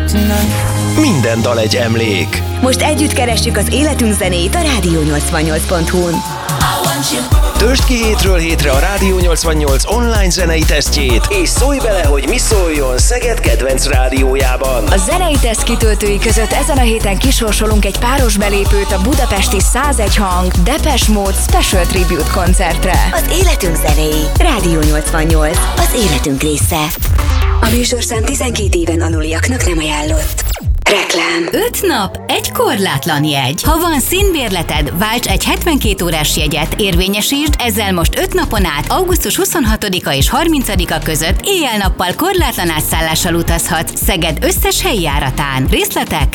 Minden dal egy emlék. Most együtt keressük az életünk zenét a Rádió88.hu-n. Töltsd ki hétről hétre a Rádió 88 online zenei tesztjét, és szólj bele, hogy mi szóljon Szeged kedvenc rádiójában. A zenei teszt kitöltői között ezen a héten kisorsolunk egy páros belépőt a budapesti 101 hang Depeche Mode Special Tribute koncertre. Az életünk zenéi. Rádió 88. Az életünk része. A műsorszám 12 éven aluliaknak nem ajánlott. Reklám. 5 nap, egy korlátlan jegy. Ha van színbérleted, válts egy 72 órás jegyet, érvényesítsd, ezzel most 5 napon át, augusztus 26-a és 30-a között éjjel-nappal korlátlan átszállással utazhatsz Szeged összes helyi járatán. Részletek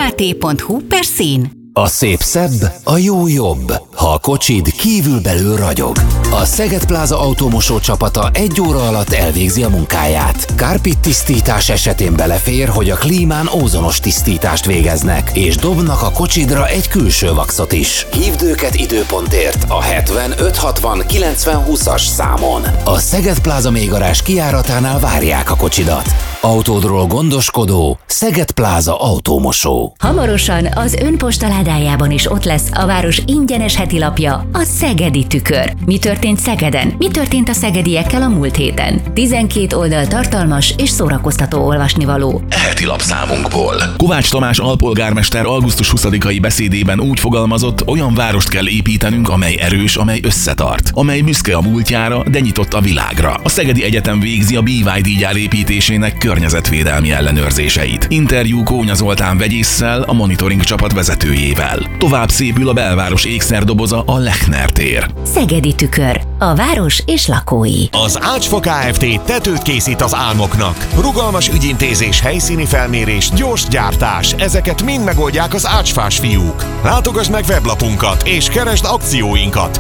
skt.hu/szín. A szép szebb, a jó jobb, ha a kocsid kívülbelül ragyog. A Szeged Pláza autómosó csapata 1 óra alatt elvégzi a munkáját. Kárpit tisztítás esetén belefér, hogy a klímán ózonos tisztítást végeznek, és dobnak a kocsidra egy külső vaxot is. Hívd őket időpontért a 70 560 90 20-as számon. A Szeged Pláza mélygarázs kijáratánál várják a kocsidat. Autódról gondoskodó Szeged Pláza autómosó. Hamarosan az ön postaládájában is ott lesz a város ingyenes heti lapja, a Szegedi Tükör. Mi történt Szegeden? Mi történt a szegediekkel a múlt héten? 12 oldal tartalmas és szórakoztató olvasnivaló. Heti lapszámunkból. Kovács Tamás alpolgármester augusztus 20-ai beszédében úgy fogalmazott, olyan várost kell építenünk, amely erős, amely összetart, amely büszke a múltjára, de nyitott a világra. A Szegedi Egyetem végzi a BYD-gyár építésének környezetvédelmi ellenőrzéseit. Interjú Kónya Zoltán vegyésszel, a monitoring csapat vezetőjével. Tovább szépül a belváros ékszerdoboza, a Lechner tér. Szegedi Tükör. A város és lakói. Az Ácsfa Kft. Tetőt készít az álmoknak. Rugalmas ügyintézés, helyszíni felmérés, gyors gyártás. Ezeket mind megoldják az ácsfás fiúk. Látogass meg weblapunkat és keresd akcióinkat.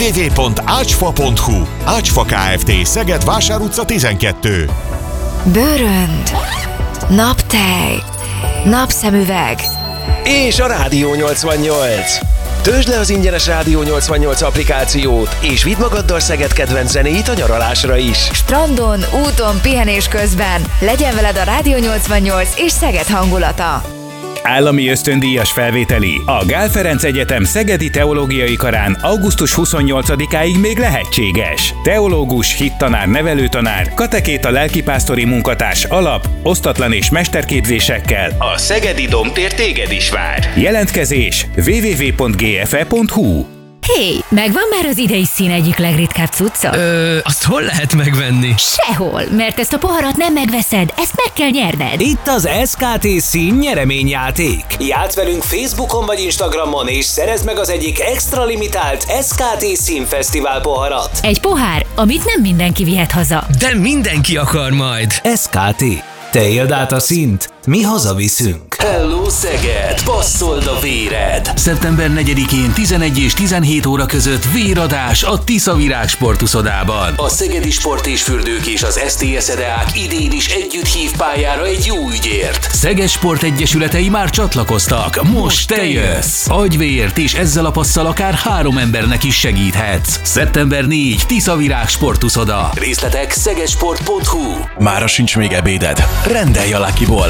www.ácsfa.hu. Ácsfa Kft. Szeged Vásár utca 12. Bőrönd, naptej, napszemüveg És a Rádió 88. Töltsd le az ingyenes Rádió 88 applikációt, és vidd magaddal Szeged kedvenc zenéit a nyaralásra is. strandon, úton, pihenés közben legyen veled a Rádió 88 és Szeged hangulata. Állami ösztöndíjas felvételi a Gál Ferenc Egyetem Szegedi Teológiai Karán augusztus 28-áig még lehetséges. Teológus, hittanár, nevelőtanár, katekéta, lelkipásztori munkatárs, alap, osztatlan és mesterképzésekkel. A Szegedi Domtér téged is vár. Jelentkezés www.gfe.hu. Hé, megvan már az idei szín egyik legritkább cucca? Azt hol lehet megvenni? Sehol, mert ezt a poharat nem megveszed, ezt meg kell nyerned. Itt az SKT szín nyereményjáték. Játsz velünk Facebookon vagy Instagramon, és szerezd meg az egyik extra limitált SKT szín fesztivál poharat. Egy pohár, amit nem mindenki vihet haza. De mindenki akar majd. SKT. Te éld át a színt, mi hazaviszünk. Hello Szeged, passzold a véred! Szeptember 4-én 11 és 17 óra között véradás a Tisza Virág sportuszodában. A Szegedi Sport és Fürdők és az STS-EDEÁK idén is együtt hív pályára egy jó ügyért. Szeged Sport Egyesületei már csatlakoztak, most te jössz! Adj vért, és ezzel a passzal akár 3 embernek is segíthetsz. Szeptember 4, Tisza Virág sportuszoda. Részletek szegedsport.hu. Mára sincs még ebéded? Rendelj a Luckyból!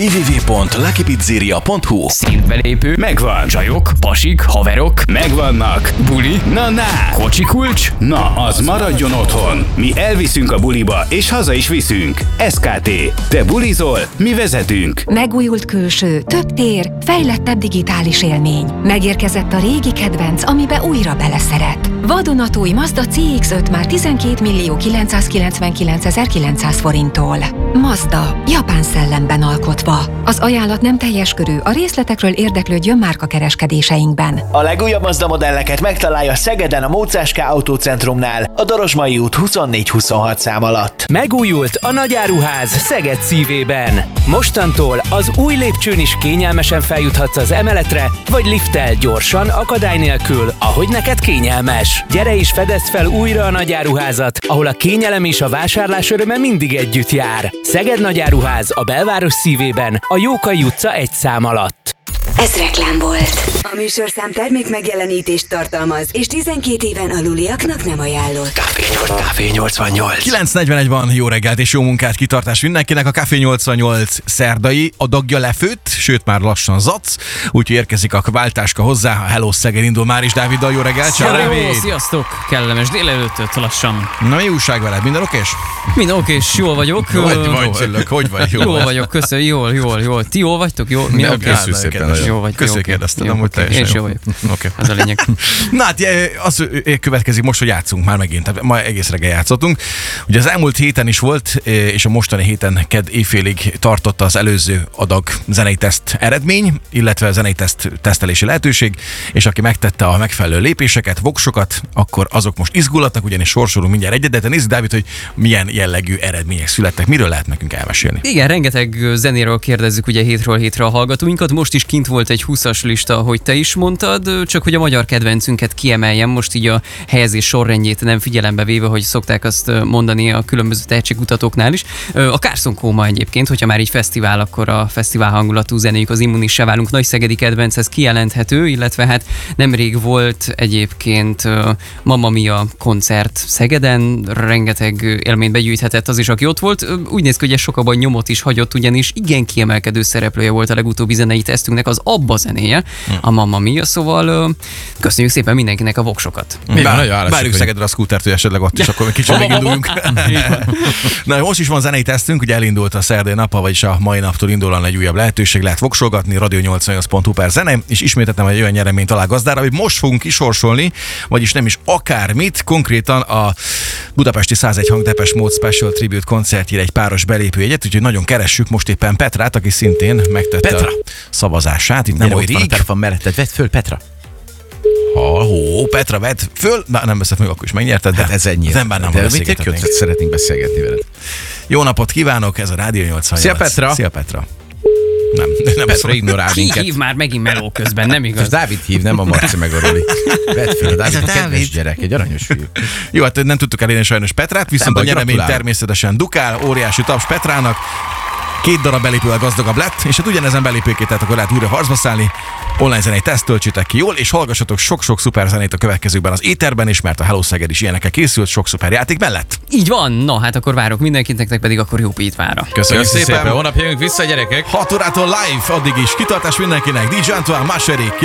www.luckipizzeria.hu. Színbelépő megvan. Csajok, pasik, haverok megvannak. Buli? Na, kocsikulcs? Na, az maradjon otthon. Mi elviszünk a buliba, és haza is viszünk. SKT. Te bulizol, mi vezetünk. Megújult külső, több tér, fejlettebb digitális élmény. Megérkezett a régi kedvenc, amibe újra beleszeret. Vadonatúj Mazda CX-5 már 12.999.900 forinttól. Mazda, japán szellemben alkotva. Az ajánlat nem teljes körű, a részletekről érdeklődjön márkakereskedéseinkben. A legújabb Mazda modelleket megtalálja Szegeden a Mócás K Autócentrumnál, a Dorosmai út 24-26 szám alatt. Megújult a nagyáruház Szeged szívében. Mostantól az új lépcsőn is kényelmesen feljuthatsz az emeletre, vagy lifttel gyorsan, akadály nélkül, ahogy neked kényelmes. Gyere és fedezd fel újra a nagyáruházat, ahol a kényelem és a vásárlás öröme mindig együtt jár. Szeged nagyáruház a belváros szívében, a Jókai utca 1 szám alatt. Ez reklám volt. A műsorszám termék megjelenítést tartalmaz, és 12 éven aluliaknak nem ajánlott. Café 88. 9:41 van, jó reggelt és jó munkát, kitartás mindenkinek. A Café 88 szerdai adagja lefőtt, sőt már lassan zac, úgyhogy érkezik a váltáska hozzá. A Hello Szeged indul már is, Dáviddal, jó reggelt. Jó, sziasztok, kellemes délelőttöt lassan. Na, mi újság veled, minden okés? Minden okés, jól vagyok. Hogy vagy? Jól vagyok, köszönöm, jól. Ti jól vagytok? Jól? Mi Köszönjük szépen. Jó vagy. Köszönjük, kérdezted, amúgy teljesen jó vagyok. Oké. Ez a lényeg. Na hát, az következik most, hogy játszunk már megint. Tehát ma egész reggel játszottunk. Ugye az elmúlt héten is volt, és a mostani héten kedd éjfélig tartotta az előző adag zenei teszt eredmény, illetve zenei tesztelési lehetőség, és aki megtette a megfelelő lépéseket, voksokat, akkor azok most izgulatnak, ugyanis sorsolunk mindjárt egyet, de nézzük, Dávid, hogy milyen jellegű eredmények születtek. Miről lehet nekünk elmesélni? Igen, rengeteg zenéről kérdezzük ugye hétről hétre a hallgatóinkat. Most is kint volt egy 20-as lista, ahogy te is mondtad, csak hogy a magyar kedvencünket kiemeljem, most így a helyezés sorrendjét nem figyelembe véve, hogy szokták azt mondani a különböző tehetségkutatóknál is. A Carson Coma egyébként, hogyha már így fesztivál, akkor a fesztivál hangulatú zenéjük, az Immunissá válunk nagy szegedi kedvenc, ez kijelenthető, illetve hát nemrég volt egyébként Mamma Mia koncert Szegeden, rengeteg élményt begyűjthetett az is, aki ott volt. Úgy néz ki, hogy ez sokabban nyomot is hagyott, ugyanis igen kiemelkedő szereplője volt a legutóbbi zenei tesztünknek az Abba zenéje, a Mamma Mia, szóval köszönjük szépen mindenkinek a voksokat. Várjuk Szegedre a Scootert, hogy esetleg ott is akkor egy kicsit meginduljunk. Na, most is van zenei tesztünk, ugye elindult a szerdai nap, vagyis a mai naptól indulóan egy újabb lehetőség, lehet voksolgatni, radio88.hu per zene, és ismételtem egy olyan nyereményt talál gazdára, hogy most fogunk kisorsolni, vagyis nem is akármit, konkrétan a budapesti 101 hang Depeche Mode Special Tribute koncertjére egy páros belépőjegyet, úgyhogy nagyon keressük most éppen Petrát, aki szintén megtette a szavazását. Itt nem olyan rég. Telefon melletted, vedd föl, Petra. Petra, vedd föl. Na, nem veszed meg, akkor is megnyerted, de ez ennyi. Az ember nem beszélgethetnénk. Szeretnénk beszélgetni veled. Jó napot kívánok, ez a Rádió 88. Szia, Petra. Szia, Petra. Nem Petra ignorál minket. Hív már megint meló közben, nem igaz? Ez Dávid hív, nem a Marci meg a Roli. Vedd föl, Dávid a kedves gyerek, egy aranyos fiú. Jó, hát nem tudtuk elérni sajnos Petrát, viszont a nyeremény természetesen dukál, óriási taps Petrának. 2 darab belépővel gazdagabb lett, és hát ugyanezen belépőként tehát akkor lehet újra harcba szállni. Online zenei teszt, töltsétek ki jól, és hallgassatok sok-sok szuper zenét a következőkben az éterben is, mert a Hello Szeged is ilyenekkel készült, sok szuper játék mellett. Így van, na hát akkor várok mindenkit, nektek pedig akkor jó pítvára. Köszönjük szépen. Holnap jövünk vissza, gyerekek. 6 órától live, addig is kitartás mindenkinek. DJ Antoine, Máserik.